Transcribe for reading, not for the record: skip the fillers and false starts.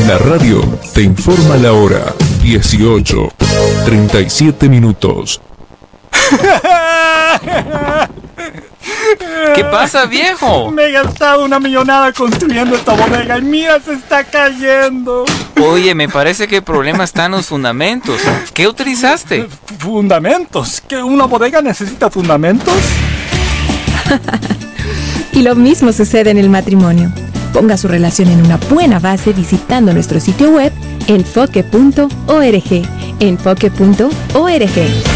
La radio te informa la hora. 18:37. ¿Qué pasa, viejo? Me he gastado una millonada construyendo esta bodega y mira, se está cayendo. Oye, me parece que el problema está en los fundamentos. ¿Qué utilizaste? ¿Fundamentos? ¿Que una bodega necesita fundamentos? Y lo mismo sucede en el matrimonio. Ponga su relación en una buena base visitando nuestro sitio web enfoque.org. Enfoque.org.